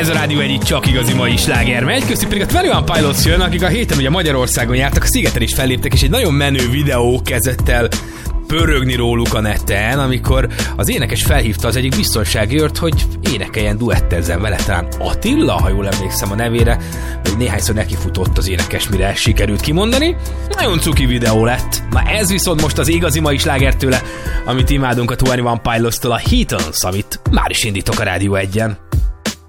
Ez a Rádió egyik csak igazi mai sláger megy, köztük pedig a 21 Pilots jön, akik a héten ugye Magyarországon jártak, a Szigeten is felléptek, és egy nagyon menő videó kezdett el pörögni róluk a neten, amikor az énekes felhívta az egyik biztonsági őrt, hogy énekeljen, duettezzen vele, talán Attila, ha jól emlékszem a nevére, vagy néhányszor nekifutott az énekes, mire sikerült kimondani. Nagyon cuki videó lett. Na ez viszont most az igazi mai sláger tőle, amit imádunk a 21 Pilots-tól, a Heathens, amit már is indítok a Rádió 1-en.